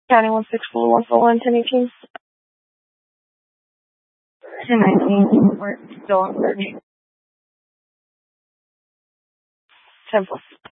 County 164 1018. 1019. We're still on 30. 10+.